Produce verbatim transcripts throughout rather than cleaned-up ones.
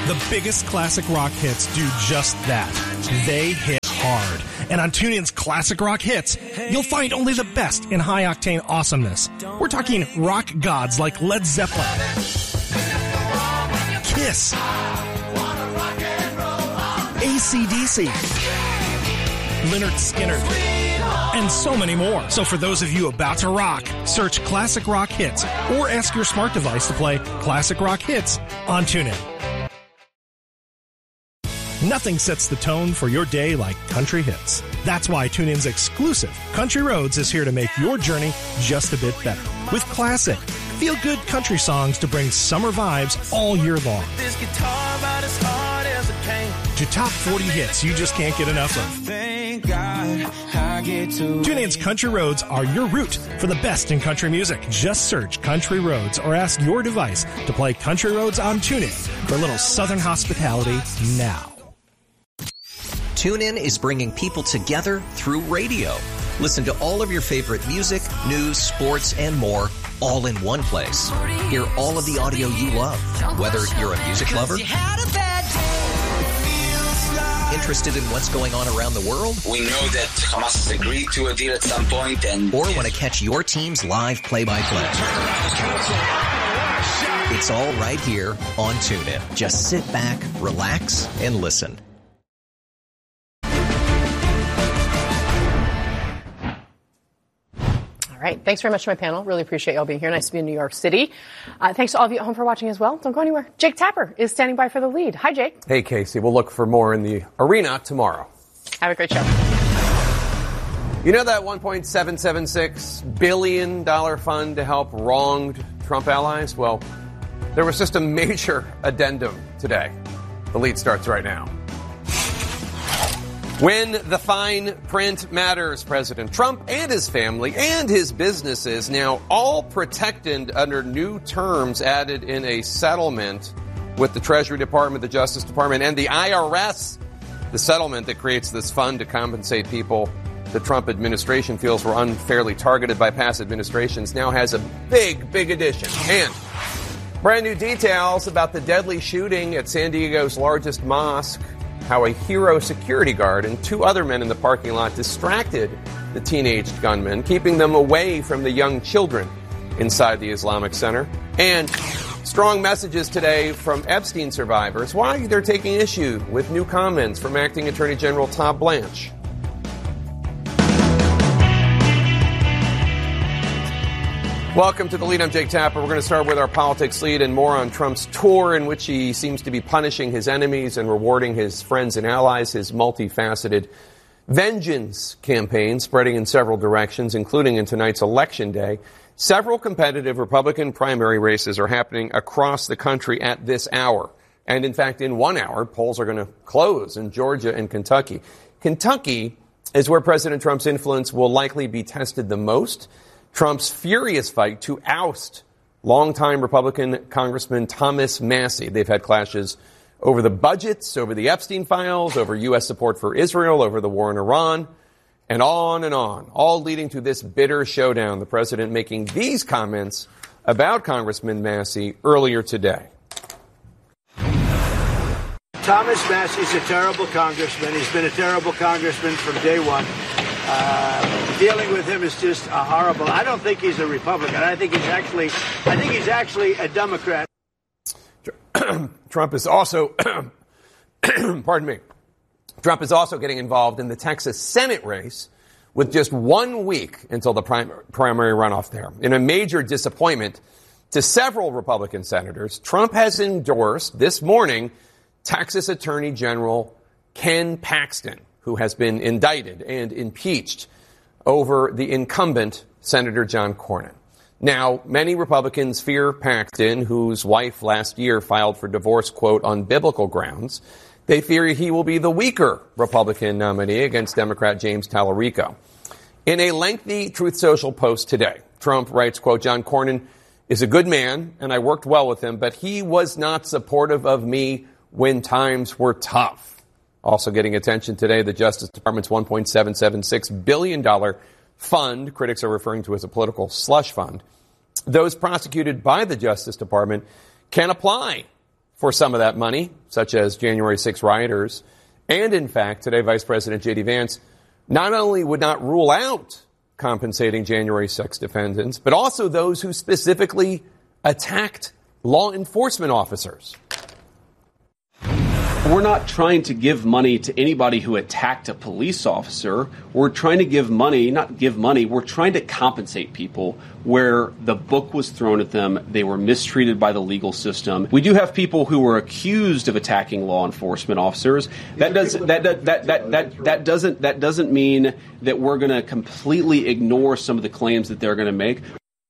The biggest classic rock hits do just that. They hit hard. And on TuneIn's Classic Rock Hits, you'll find only the best in high-octane awesomeness. We're talking rock gods like Led Zeppelin, Kiss, A C D C, Lynyrd Skynyrd, and so many more. So for those of you about to rock, search Classic Rock Hits or ask your smart device to play Classic Rock Hits on TuneIn. Nothing sets the tone for your day like country hits. That's why TuneIn's exclusive Country Roads is here to make your journey just a bit better. With classic, feel-good country songs to bring summer vibes all year long. This guitar about as hard as it came. To top forty hits you just can't get enough of. Thank God I get to TuneIn's Country Roads are your route for the best in country music. Just search Country Roads or ask your device to play Country Roads on TuneIn for a little southern hospitality now. TuneIn is bringing people together through radio. Listen to all of your favorite music, news, sports, and more all in one place. Hear all of the audio you love, whether you're a music lover, interested in what's going on around the world. We know that Hamas has agreed to a deal at some point, and or want to catch your team's live play-by-play. It's all right here on TuneIn. Just sit back, relax, and listen. All right. Thanks very much to my panel. Really appreciate y'all being here. Nice to be in New York City. Uh, thanks to all of you at home for watching as well. Don't go anywhere. Jake Tapper is standing by for the lead. Hi, Jake. Hey, Casey. We'll look for more in the arena tomorrow. Have a great show. You know that one point seven seven six billion dollars fund to help wronged Trump allies? Well, there was just a major addendum today. The lead starts right now. When the fine print matters, President Trump and his family and his businesses now all protected under new terms added in a settlement with the Treasury Department, the Justice Department, and the I R S. The settlement that creates this fund to compensate people the Trump administration feels were unfairly targeted by past administrations now has a big, big addition. And brand new details about the deadly shooting at San Diego's largest mosque, how a hero security guard and two other men in the parking lot distracted the teenage gunmen, keeping them away from the young children inside the Islamic Center. And strong messages today from Epstein survivors, why they're taking issue with new comments from Acting Attorney General Todd Blanche. Welcome to The Lead. I'm Jake Tapper. We're going to start with our politics lead and more on Trump's tour in which he seems to be punishing his enemies and rewarding his friends and allies, his multifaceted vengeance campaign spreading in several directions, including in tonight's election day. Several competitive Republican primary races are happening across the country at this hour. And in fact, in one hour, polls are going to close in Georgia and Kentucky. Kentucky is where President Trump's influence will likely be tested the most. Trump's furious fight to oust longtime Republican Congressman Thomas Massie. They've had clashes over the budgets, over the Epstein files, over U S support for Israel, over the war in Iran, and on and on, all leading to this bitter showdown. The president making these comments about Congressman Massie earlier today. Thomas Massie's a terrible congressman. He's been a terrible congressman from day one. Uh, dealing with him is just a horrible. I don't think he's a Republican. I think he's actually, I think he's actually a Democrat. Trump is also, pardon me, Trump is also getting involved in the Texas Senate race with just one week until the prim- primary runoff there. In a major disappointment to several Republican senators, Trump has endorsed this morning Texas Attorney General Ken Paxton, who has been indicted and impeached over the incumbent Senator John Cornyn. Now, many Republicans fear Paxton, whose wife last year filed for divorce, quote, on biblical grounds. They fear he will be the weaker Republican nominee against Democrat James Tallarico. In a lengthy Truth Social post today, Trump writes, quote, John Cornyn is a good man, and I worked well with him, but he was not supportive of me when times were tough. Also getting attention today, the Justice Department's one point seven seven six billion dollars fund, critics are referring to as a political slush fund. Those prosecuted by the Justice Department can apply for some of that money such as January sixth rioters. And in fact, today, Vice President J D Vance not only would not rule out compensating January sixth defendants, but also those who specifically attacked law enforcement officers. We're not trying to give money to anybody who attacked a police officer. We're trying to give money, not give money, we're trying to compensate people where the book was thrown at them, they were mistreated by the legal system. We do have people who were accused of attacking law enforcement officers. That does that that that that that, that doesn't that doesn't mean that we're going to completely ignore some of the claims that they're going to make.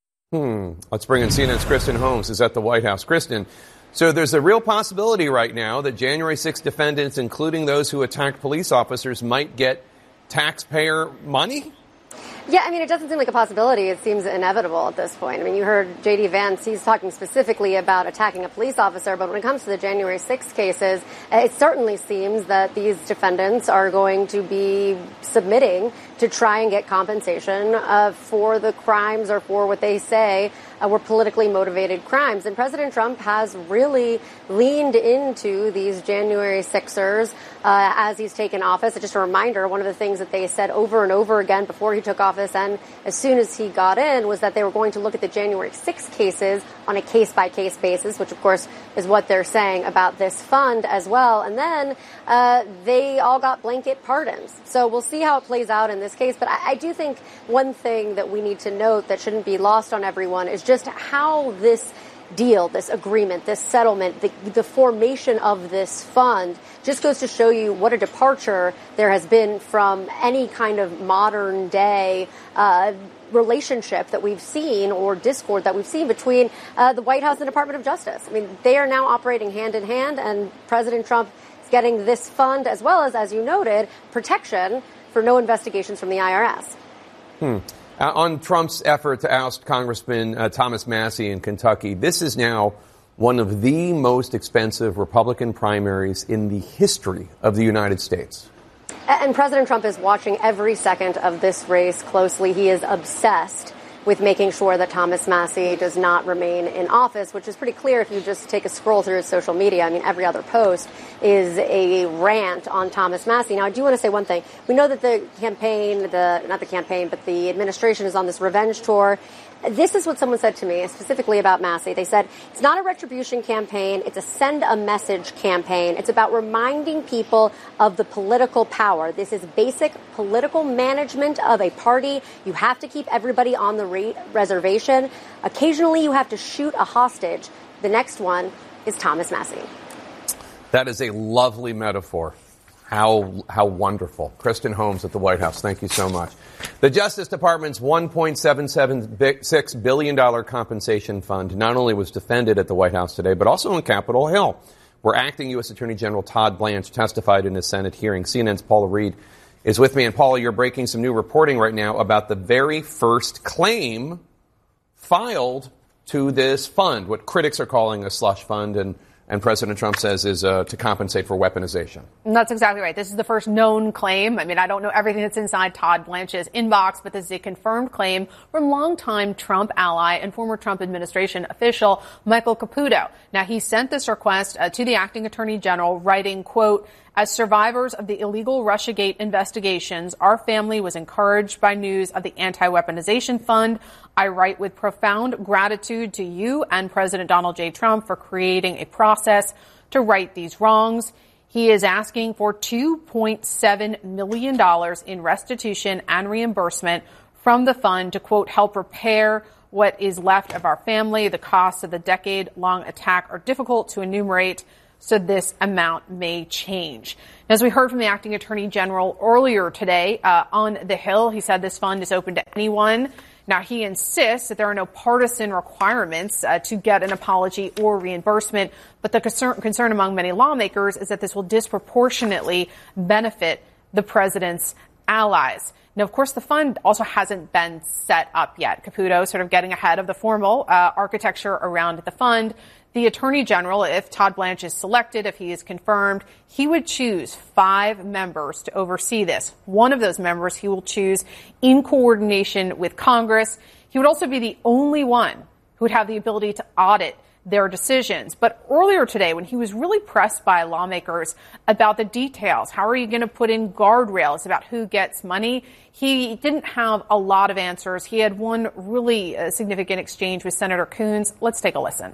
Hmm. Let's bring in C N N's Kristen Holmes, who's at the White House. Kristen, so there's a real possibility right now that January sixth defendants, including those who attacked police officers, might get taxpayer money? Yeah, I mean, it doesn't seem like a possibility. It seems inevitable at this point. I mean, you heard J D Vance, he's talking specifically about attacking a police officer, but when it comes to the January sixth cases, it certainly seems that these defendants are going to be submitting to try and get compensation uh, for the crimes or for what they say uh, were politically motivated crimes. And President Trump has really leaned into these January sixers uh, as he's taken office. Just a reminder, one of the things that they said over and over again before he took office and as soon as he got in was that they were going to look at the January sixth cases on a case-by-case basis, which, of course, is what they're saying about this fund as well. And then uh, they all got blanket pardons. So we'll see how it plays out in this case. But I, I do think one thing that we need to note that shouldn't be lost on everyone is just how this deal, this agreement, this settlement, the, the formation of this fund just goes to show you what a departure there has been from any kind of modern day uh, relationship that we've seen or discord that we've seen between uh, the White House and the Department of Justice. I mean, they are now operating hand in hand, and President Trump is getting this fund as well as, as you noted, protection for no investigations from the I R S. Hmm. Uh, on Trump's effort to oust Congressman uh, Thomas Massie in Kentucky, this is now one of the most expensive Republican primaries in the history of the United States. And President Trump is watching every second of this race closely. He is obsessed with making sure that Thomas Massie does not remain in office, which is pretty clear if you just take a scroll through his social media. I mean, every other post is a rant on Thomas Massie. Now, I do want to say one thing. We know that the campaign, the not the campaign, but the administration is on this revenge tour. This is what someone said to me specifically about Massie. They said, it's not a retribution campaign. It's a send a message campaign. It's about reminding people of the political power. This is basic political management of a party. You have to keep everybody on the re- reservation. Occasionally, you have to shoot a hostage. The next one is Thomas Massie. That is a lovely metaphor. How how wonderful. Kristen Holmes at the White House, thank you so much. The Justice Department's one point seven seven six billion dollars compensation fund not only was defended at the White House today, but also on Capitol Hill, where acting U S Attorney General Todd Blanche testified in a Senate hearing. C N N's Paula Reed is with me. And Paula, you're breaking some new reporting right now about the very first claim filed to this fund, what critics are calling a slush fund, and And President Trump says is uh, to compensate for weaponization. And that's exactly right. This is the first known claim. I mean, I don't know everything that's inside Todd Blanche's inbox, but this is a confirmed claim from longtime Trump ally and former Trump administration official Michael Caputo. Now, he sent this request uh, to the acting attorney general, writing, quote, as survivors of the illegal Russiagate investigations, our family was encouraged by news of the anti-weaponization fund. I write with profound gratitude to you and President Donald J. Trump for creating a process to right these wrongs. He is asking for two point seven million dollars in restitution and reimbursement from the fund to, quote, help repair what is left of our family. The costs of the decade-long attack are difficult to enumerate, so this amount may change. As we heard from the acting attorney general earlier today uh, on the Hill, he said this fund is open to anyone. Now, he insists that there are no partisan requirements uh, to get an apology or reimbursement, but the concern, concern among many lawmakers is that this will disproportionately benefit the president's allies. Now, of course, the fund also hasn't been set up yet. Caputo sort of getting ahead of the formal uh, architecture around the fund. The attorney general, if Todd Blanche is selected, if he is confirmed, he would choose five members to oversee this. One of those members he will choose in coordination with Congress. He would also be the only one who would have the ability to audit their decisions. But earlier today, when he was really pressed by lawmakers about the details, how are you going to put in guardrails about who gets money, he didn't have a lot of answers. He had one really uh, significant exchange with Senator Coons. Let's take a listen.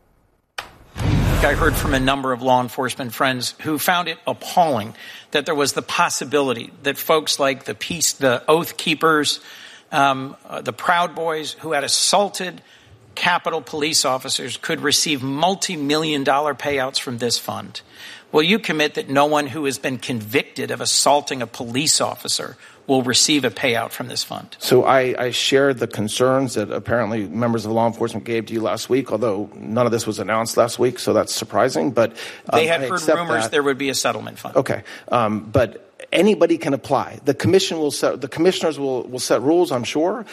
I heard from a number of law enforcement friends who found it appalling that there was the possibility that folks like the peace, the Oath Keepers, um, uh, the Proud Boys who had assaulted Capitol police officers could receive multi-million dollar payouts from this fund. Will you commit that no one who has been convicted of assaulting a police officer will receive a payout from this fund? So I, I shared the concerns that apparently members of law enforcement gave to you last week, although none of this was announced last week, so that's surprising. But um, they had I heard rumors that. there would be a settlement fund. Okay, um, but anybody can apply. The commission will set, the commissioners will, will set rules, I'm sure.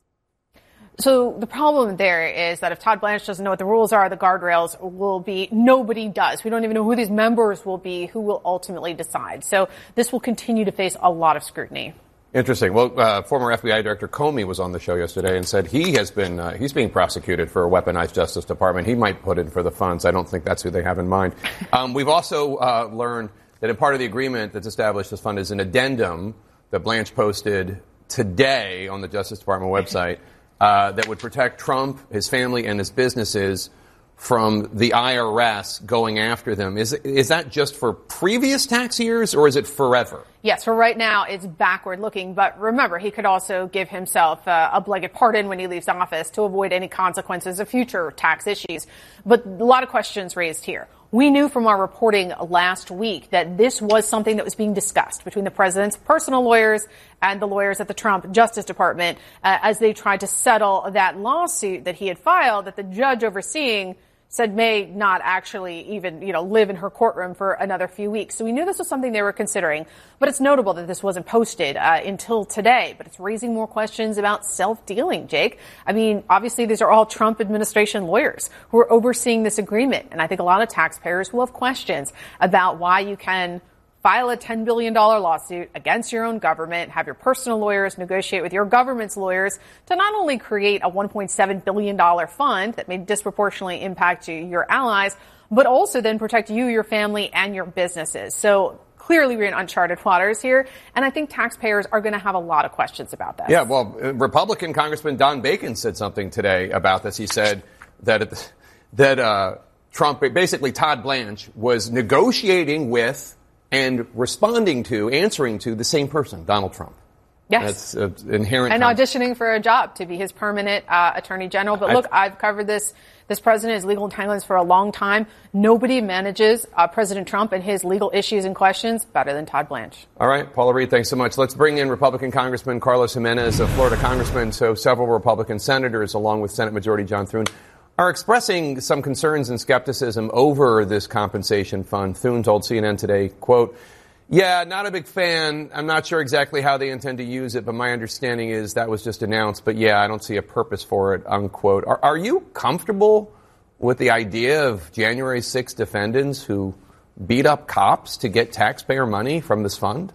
So the problem there is that if Todd Blanche doesn't know what the rules are, the guardrails will be, nobody does. We don't even know who these members will be, who will ultimately decide. So this will continue to face a lot of scrutiny. Interesting. Well, uh, former F B I Director Comey was on the show yesterday and said he has been, uh, he's being prosecuted for a weaponized Justice Department. He might put in for the funds. I don't think that's who they have in mind. Um, we've also uh, learned that a part of the agreement that's established this fund is an addendum that Blanche posted today on the Justice Department website. Uh, that would protect Trump, his family, and his businesses from the I R S going after them. Is is that just for previous tax years, or is it forever? Yes, for right now, it's backward looking. But remember, he could also give himself uh, a blanket pardon when he leaves office to avoid any consequences of future tax issues. But a lot of questions raised here. We knew from our reporting last week that this was something that was being discussed between the president's personal lawyers and the lawyers at the Trump Justice Department uh, as they tried to settle that lawsuit that he had filed that the judge overseeing said may not actually even, you know, live in her courtroom for another few weeks. So we knew this was something they were considering, but it's notable that this wasn't posted uh, until today. But it's raising more questions about self-dealing, Jake. I mean, obviously, these are all Trump administration lawyers who are overseeing this agreement. And I think a lot of taxpayers will have questions about why you can file a ten billion dollars lawsuit against your own government, have your personal lawyers negotiate with your government's lawyers to not only create a one point seven billion dollars fund that may disproportionately impact you, your allies, but also then protect you, your family, and your businesses. So clearly we're in uncharted waters here, and I think taxpayers are going to have a lot of questions about that. Yeah, well, Republican Congressman Don Bacon said something today about this. He said that it, that uh, Trump, basically Todd Blanche, was negotiating with and responding to, answering to the same person, Donald Trump. Yes. That's uh, inherent. And concept. auditioning for a job to be his permanent uh, attorney general. But look, I've, I've covered this, this president, his legal entanglements for a long time. Nobody manages uh, President Trump and his legal issues and questions better than Todd Blanche. All right. Paula Reed, thanks so much. Let's bring in Republican Congressman Carlos Jimenez, a Florida congressman. So several Republican senators, along with Senate Majority John Thune, are expressing some concerns and skepticism over this compensation fund. Thune told C N N today, quote, yeah, not a big fan. I'm not sure exactly how they intend to use it, but my understanding is that was just announced. But yeah, I don't see a purpose for it, unquote. Are, are you comfortable with the idea of January sixth defendants who beat up cops to get taxpayer money from this fund?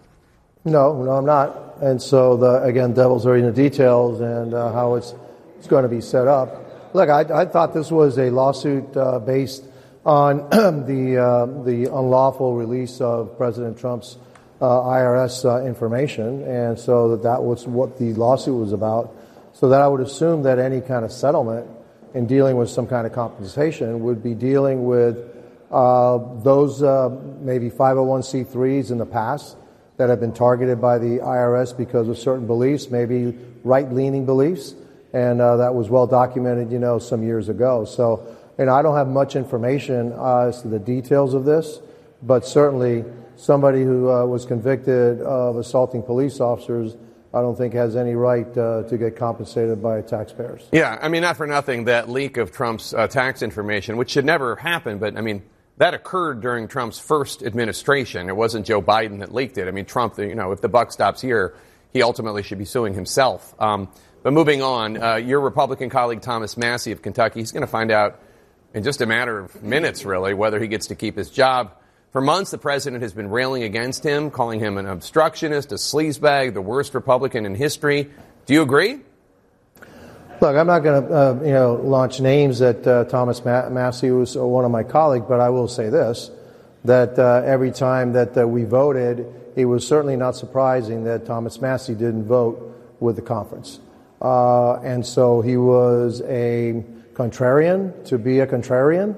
No, no, I'm not. And so, the, again, devil's already in the details and uh, how it's, it's going to be set up. Look, I, I thought this was a lawsuit uh, based on the uh, the unlawful release of President Trump's uh, I R S uh, information, and so that that was what the lawsuit was about. So that I would assume that any kind of settlement in dealing with some kind of compensation would be dealing with uh, those uh, maybe five oh one c threes in the past that have been targeted by the I R S because of certain beliefs, maybe right-leaning beliefs. And uh, that was well documented, you know, some years ago. So, you know, I don't have much information uh, as to the details of this, but certainly somebody who uh, was convicted of assaulting police officers, I don't think has any right uh, to get compensated by taxpayers. Yeah, I mean, not for nothing, that leak of Trump's uh, tax information, which should never happen, but I mean, that occurred during Trump's first administration. It wasn't Joe Biden that leaked it. I mean, Trump, you know, if the buck stops here, he ultimately should be suing himself. Um, But moving on, uh, your Republican colleague Thomas Massie of Kentucky, he's going to find out in just a matter of minutes, really, whether he gets to keep his job. For months, the president has been railing against him, calling him an obstructionist, a sleazebag, the worst Republican in history. Do you agree? Look, I'm not going to, uh, you know, launch names at uh, Thomas Ma- Massie, who was one of my colleagues, but I will say this, that uh, every time that uh, we voted, it was certainly not surprising that Thomas Massie didn't vote with the conference. Uh, and so he was a contrarian to be a contrarian.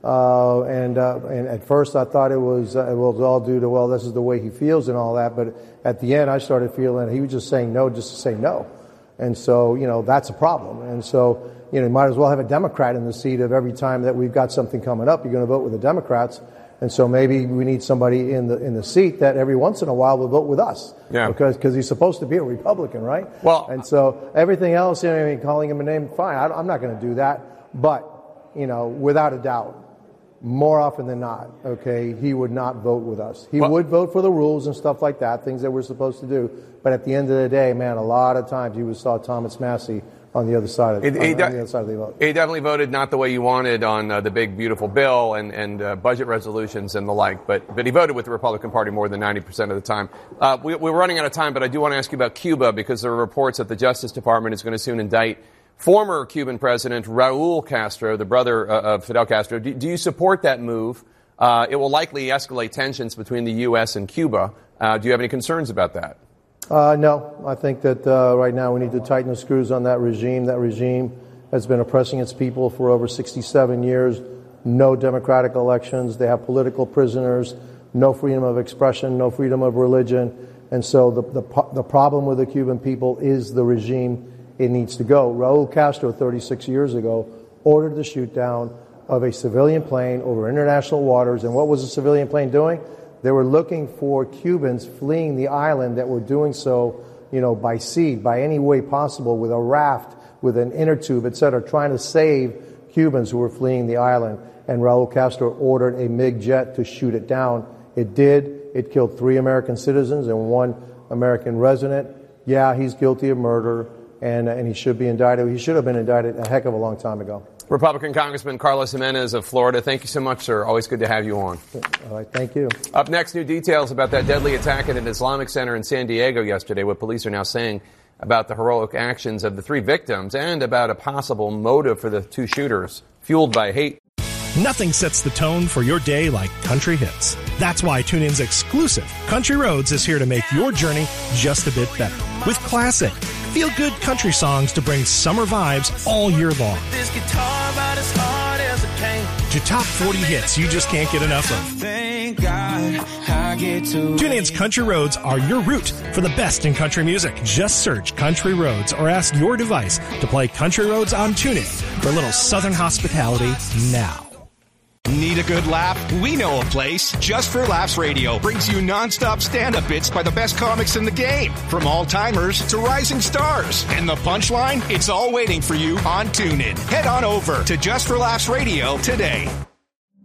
Uh, and, uh, and at first I thought it was, uh, it was all due to, well, this is the way he feels and all that. But at the end, I started feeling he was just saying no just to say no. And so, you know, that's a problem. And so, you know, you might as well have a Democrat in the seat of every time that we've got something coming up, you're going to vote with the Democrats. And so maybe we need somebody in the in the seat that every once in a while will vote with us. Yeah. Because cause he's supposed to be a Republican, right? Well, and so everything else, you know, I mean, calling him a name, fine. I, I'm not going to do that. But, you know, without a doubt, more often than not, okay, he would not vote with us. He well, would vote for the rules and stuff like that, things that we're supposed to do. But at the end of the day, man, a lot of times you saw Thomas Massie on the other side of, it, on, he, on the other side of the vote. He definitely voted not the way you wanted on uh, the big, beautiful bill and, and uh, budget resolutions and the like, but, but he voted with the Republican Party more than ninety percent of the time. Uh, we, we're running out of time, but I do want to ask you about Cuba because there are reports that the Justice Department is going to soon indict former Cuban President Raul Castro, the brother uh, of Fidel Castro. Do, do you support that move? Uh, it will likely escalate tensions between the U S and Cuba. Uh, do you have any concerns about that? Uh, no. I think that uh, right now we need to tighten the screws on that regime. That regime has been oppressing its people for over sixty-seven years. No democratic elections. They have political prisoners. No freedom of expression. No freedom of religion. And so the, the, the problem with the Cuban people is the regime. It needs to go. Raul Castro, thirty-six years ago, ordered the shoot down of a civilian plane over international waters. And what was the civilian plane doing? They were looking for Cubans fleeing the island that were doing so, you know, by sea, by any way possible, with a raft, with an inner tube, et cetera, trying to save Cubans who were fleeing the island. And Raul Castro ordered a MiG jet to shoot it down. It did. It killed three American citizens and one American resident. Yeah, he's guilty of murder, and, and he should be indicted. He should have been indicted a heck of a long time ago. Republican Congressman Carlos Jimenez of Florida, thank you so much, sir. Always good to have you on. All right, thank you. Up next, new details about that deadly attack at an Islamic center in San Diego yesterday, what police are now saying about the heroic actions of the three victims and about a possible motive for the two shooters, fueled by hate. Nothing sets the tone for your day like country hits. That's why TuneIn's exclusive Country Roads is here to make your journey just a bit better. With classic, feel-good country songs to bring summer vibes all year long. This guitar about as hard as it can. To top forty hits you just can't get enough of. Thank God I get to TuneIn's Country Roads are your route for the best in country music. Just search Country Roads or ask your device to play Country Roads on TuneIn for a little southern hospitality now. Need a good laugh? We know a place. Just for Laughs Radio brings you non-stop stand-up bits by the best comics in the game. From all-timers to rising stars. And the punchline? It's all waiting for you on TuneIn. Head on over to Just for Laughs Radio today.